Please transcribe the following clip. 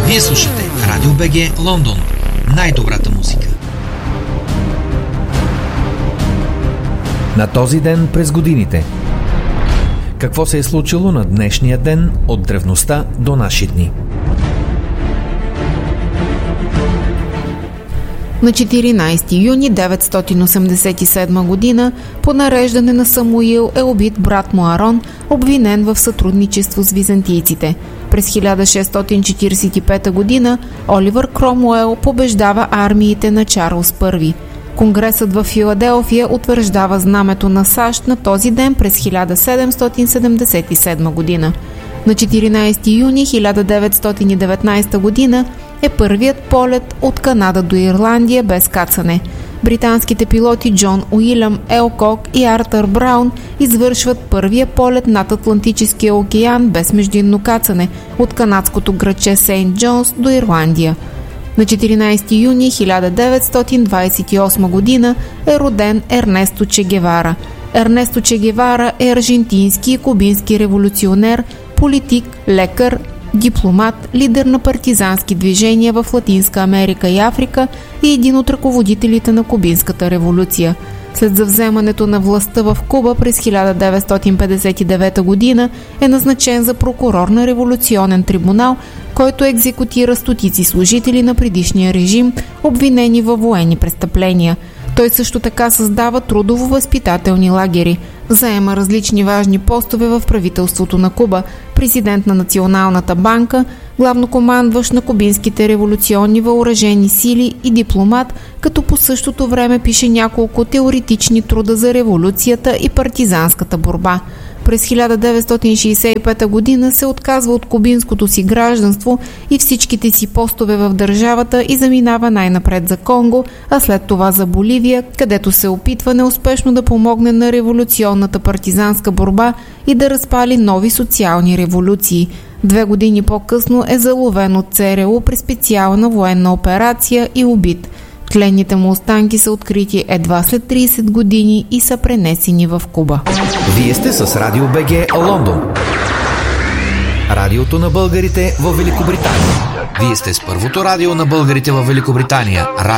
Вие слушате Радио БГ Лондон. Най-добрата музика. На този ден през годините. Какво се е случило на днешния ден от древността до наши дни? На 14 юни 987 година по нареждане на Самуил е убит брат му Арон, обвинен в сътрудничество с византийците. През 1645 година Оливър Кромуел побеждава армиите на Чарлз I. Конгресът в Филаделфия утвърждава знамето на САЩ на този ден през 1777 година. На 14 юни 1919 година е първият полет от Канада до Ирландия без кацане. Британските пилоти Джон Уилям Елкок и Артър Браун извършват първия полет над Атлантическия океан без междинно кацане от канадското градче Сейнт Джонс до Ирландия. На 14 юни 1928 година е роден Ернесто Че Гевара. Ернесто Че Гевара е аржентински и кубински революционер, политик, лекар, дипломат, лидер на партизански движения в Латинска Америка и Африка и един от ръководителите на Кубинската революция. След завземането на властта в Куба през 1959 година е назначен за прокурор на революционен трибунал, който екзекутира стотици служители на предишния режим, обвинени във военни престъпления. Той също така създава трудово-възпитателни лагери, заема различни важни постове в правителството на Куба, президент на Националната банка, главнокомандващ на кубинските революционни въоръжени сили и дипломат, като по същото време пише няколко теоретични труда за революцията и партизанската борба. През 1965 година се отказва от кубинското си гражданство и всичките си постове в държавата и заминава най-напред за Конго, а след това за Боливия, където се опитва неуспешно да помогне на революционната партизанска борба и да разпали нови социални революции. 2 години по-късно е заловен от ЦРУ при специална военна операция и убит. Тленните му останки са открити едва след 30 години и са пренесени в Куба. Вие сте с Радио БГ Лондон. Радиото на българите в Великобритания. Вие сте с първото радио на българите в Великобритания.